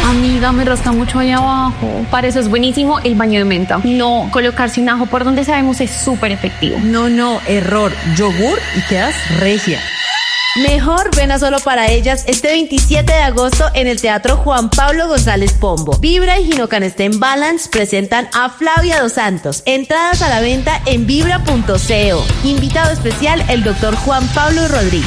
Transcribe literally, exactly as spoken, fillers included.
Amiga, me rasca mucho ahí abajo. Para eso es buenísimo el baño de menta. No, colocarse un ajo por donde sabemos es súper efectivo. No, no, error. Yogur y quedas regia. Mejor ven a Solo para Ellas este veintisiete de agosto en el Teatro Juan Pablo González Pombo. Vibra y Gino Canestén Balance presentan a Flavia Dos Santos. Entradas a la venta en vibra punto co. Invitado especial el doctor Juan Pablo Rodríguez.